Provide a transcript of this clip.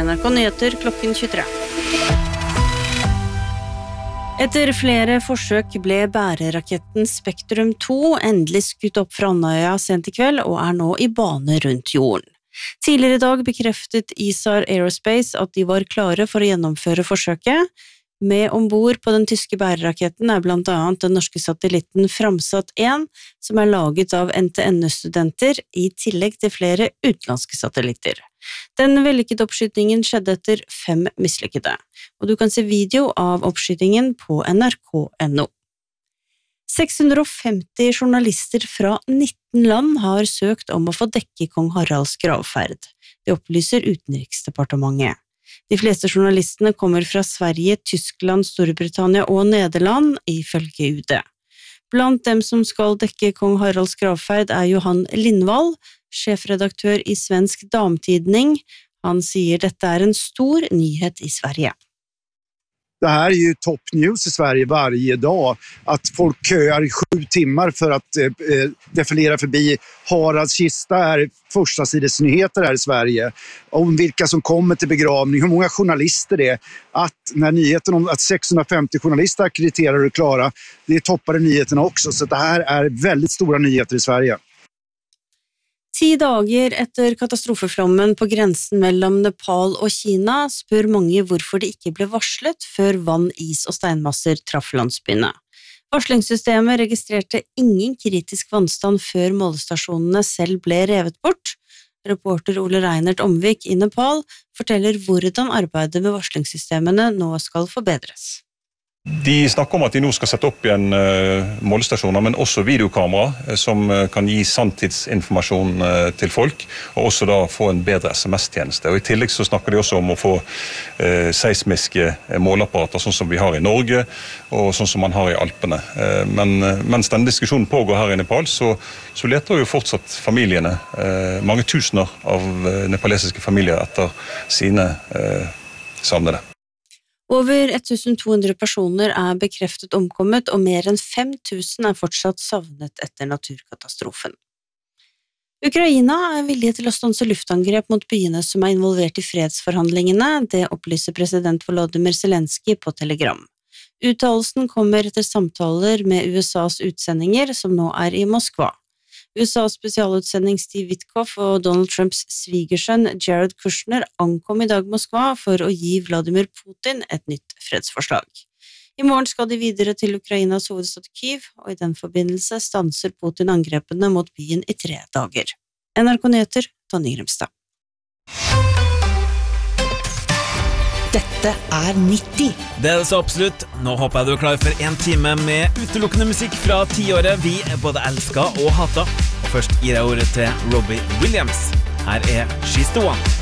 NRK Nyheter klokken 23. Etter flere forsøk ble bæreraketten Spektrum 2 endelig skutt opp fra Andøya sent i kveld og nå i bane rundt jorden. Tidligere i dag bekreftet ISAR Aerospace at de var klare for å gjennomføre forsøket. Med ombord på den tyske bæreraketten blant annet den norske satellitten Framsat 1, som laget av NTNU-studenter, i tillegg til flere utenlandske satellitter. Den vellykkede oppskytingen skjedde etter 5 mislykkede, og du kan se video av oppskytingen på nrk.no. 650 journalister fra 19 land har søkt om å få dekke kong Haralds gravferd. Det opplyser Utenriksdepartementet. De fleste journalistene kommer fra Sverige, Tyskland, Storbritannia og Nederland, ifølge UD. Blant dem som skal dekke kong Haralds gravferd Johan Lindvall, sjefredaktør i Svensk Damtidning. Han sier dette en stor nyhet i Sverige. Det här är ju top news i Sverige varje dag. Att folk köar i 7 timmar för att defilera förbi Haralds kista första sidesnyheter här i Sverige. Om vilka som kommer till begravning, hur många journalister det är. Att när nyheten om att 650 journalister akkrediterar och klara, det toppade nyheterna också. Så det här är väldigt stora nyheter i Sverige. 10 dager etter katastrofeflommen på grensen mellom Nepal og Kina spør mange hvorfor det ikke ble varslet før vann, is og steinmasser traff landsbyene. Varslingssystemet registrerte ingen kritisk vannstand før målestasjonene selv ble revet bort. Reporter Ole Reinert Omvik i Nepal forteller hvordan arbeidet med varslingssystemene nå skal forbedres. De snakker om at de nå skal sette opp igjen målestasjoner, men også videokamera som kan gi sanntidsinformasjon til folk, og også da få en bedre SMS-tjeneste. Og i tillegg så snakker de også om å få seismiske måleapparater, sånn som vi har i Norge, og sånn som man har i Alpene. Men mens denne diskusjonen pågår her i Nepal, så leter jo fortsatt familiene, mange tusener av nepalesiske familier etter sine savnede. Over 1200 personer bekreftet omkommet, og mer enn 5000 fortsatt savnet etter naturkatastrofen. Ukraina villige til å stanse luftangrep mot byene som involvert i fredsforhandlingene, det opplyser president Volodymyr Zelensky på Telegram. Uttalelsen kommer etter samtaler med USAs utsendinger som nå i Moskva. USAs spesialutsending Steve Witkoff og Donald Trumps svigersønn Jared Kushner ankom i dag Moskva for å gi Vladimir Putin et nytt fredsforslag. I morgen skal de videre til Ukrainas hovedstad Kyiv, og i den forbindelse stanser Putin angrepene mot byen i 3 dager. NRK Nyheter, Tonje Grimstad. Dette 90. Det så absolutt. Nå håper jeg du klar for en time med utelukkende musikk fra 10-året vi både elsker og hater. Og først gir jeg ordet til Robbie Williams. Her She's the One.